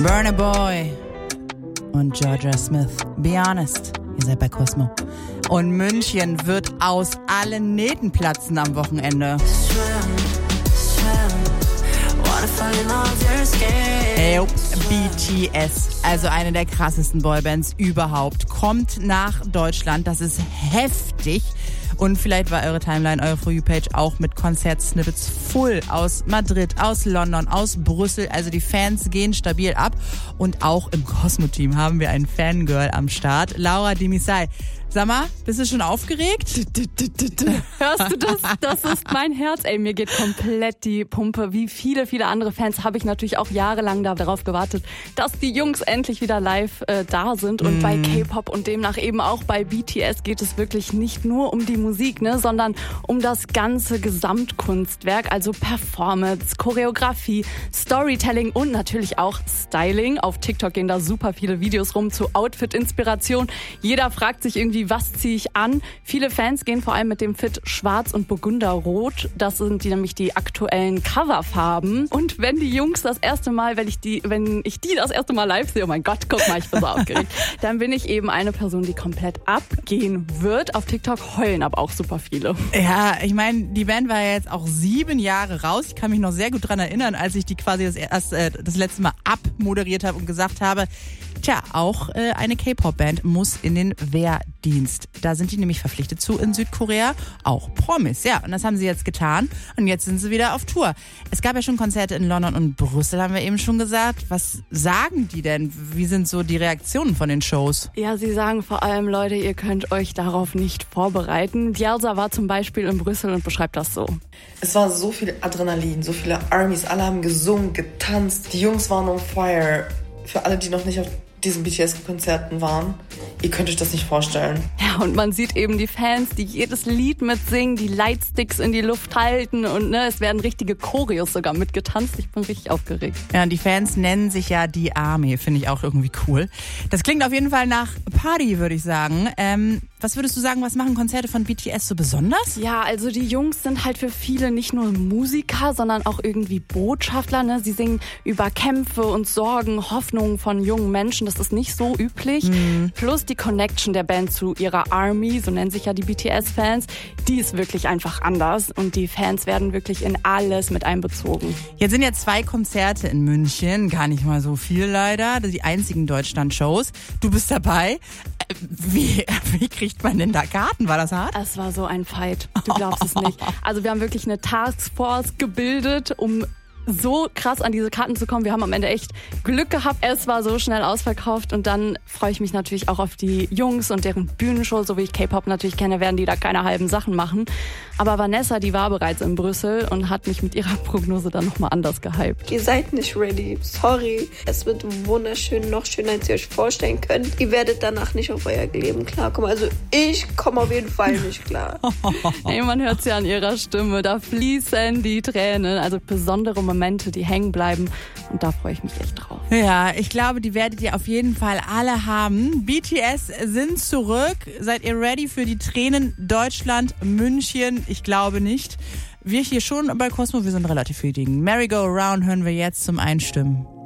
Burna Boy und Georgia Smith. Be honest. Ihr seid bei Cosmo. Und München wird aus allen Nähten platzen am Wochenende. BTS, also eine der krassesten Boybands überhaupt, kommt nach Deutschland. Das ist heftig. Und vielleicht war eure Timeline, eure For You-Page auch mit Konzertsnippets full aus Madrid, aus London, aus Brüssel. Also die Fans gehen stabil ab. Und auch im Cosmo-Team haben wir ein Fangirl am Start, Laura Demisay. Sag mal, bist du schon aufgeregt? Hörst du das? Das ist mein Herz. Ey, mir geht komplett die Pumpe. Wie viele, viele andere Fans habe ich natürlich auch jahrelang darauf gewartet, dass die Jungs endlich wieder live da sind. Und bei K-Pop und demnach eben auch bei BTS geht es wirklich nicht nur um die Musik, ne, sondern um das ganze Gesamtkunstwerk. Also Performance, Choreografie, Storytelling und natürlich auch Styling. Auf TikTok gehen da super viele Videos rum zu Outfit-Inspiration. Jeder fragt sich irgendwie, was ziehe ich an? Viele Fans gehen vor allem mit dem Fit Schwarz und Burgunderrot. Das sind nämlich die aktuellen Coverfarben. Und wenn die Jungs das erste Mal, wenn ich die das erste Mal live sehe, oh mein Gott, guck mal, ich bin so aufgeregt, dann bin ich eben eine Person, die komplett abgehen wird. Auf TikTok heulen aber auch super viele. Ja, ich meine, die Band war ja jetzt auch 7 Jahre raus. Ich kann mich noch sehr gut dran erinnern, als ich die quasi das letzte Mal abmoderiert habe und gesagt habe, tja, auch eine K-Pop-Band muss in den Wehrdienst. Da sind die nämlich verpflichtet zu in Südkorea. Auch Promis, ja. Und das haben sie jetzt getan. Und jetzt sind sie wieder auf Tour. Es gab ja schon Konzerte in London und Brüssel, haben wir eben schon gesagt. Was sagen die denn? Wie sind so die Reaktionen von den Shows? Ja, sie sagen vor allem, Leute, ihr könnt euch darauf nicht vorbereiten. Djelsa war zum Beispiel in Brüssel und beschreibt das so. Es war so viel Adrenalin, so viele Armies. Alle haben gesungen, getanzt. Die Jungs waren on fire. Für alle, die noch nicht auf diesen BTS-Konzerten waren. Ihr könnt euch das nicht vorstellen. Ja, und man sieht eben die Fans, die jedes Lied mitsingen, die Lightsticks in die Luft halten und es werden richtige Choreos sogar mitgetanzt. Ich bin richtig aufgeregt. Ja, und die Fans nennen sich ja die Army, finde ich auch irgendwie cool. Das klingt auf jeden Fall nach Party, würde ich sagen. Was würdest du sagen, was machen Konzerte von BTS so besonders? Ja, also die Jungs sind halt für viele nicht nur Musiker, sondern auch irgendwie Botschafter. Ne? Sie singen über Kämpfe und Sorgen, Hoffnungen von jungen Menschen. Das ist nicht so üblich. Plus die Connection der Band zu ihrer Army, so nennen sich ja die BTS-Fans, die ist wirklich einfach anders. Und die Fans werden wirklich in alles mit einbezogen. Jetzt sind ja 2 Konzerte in München, gar nicht mal so viel leider. Die einzigen Deutschland-Shows. Du bist dabei. Wie kriegt man denn da Karten? War das hart? Es war so ein Fight. Du glaubst es nicht. Also wir haben wirklich eine Taskforce gebildet, um so krass an diese Karten zu kommen. Wir haben am Ende echt Glück gehabt. Es war so schnell ausverkauft und dann freue ich mich natürlich auch auf die Jungs und deren Bühnenshow. So wie ich K-Pop natürlich kenne, werden die da keine halben Sachen machen. Aber Vanessa, die war bereits in Brüssel und hat mich mit ihrer Prognose dann nochmal anders gehypt. Ihr seid nicht ready. Sorry. Es wird wunderschön, noch schöner, als ihr euch vorstellen könnt. Ihr werdet danach nicht auf euer Leben klarkommen. Also ich komme auf jeden Fall nicht klar. Hey, man hört es ja an ihrer Stimme. Da fließen die Tränen. Also besondere Momente, die hängen bleiben. Und da freue ich mich echt drauf. Ja, ich glaube, die werdet ihr auf jeden Fall alle haben. BTS sind zurück. Seid ihr ready für die Tränen? Deutschland, München? Ich glaube nicht. Wir hier schon bei Cosmo, wir sind relativ viel Merry Go Around hören wir jetzt zum Einstimmen.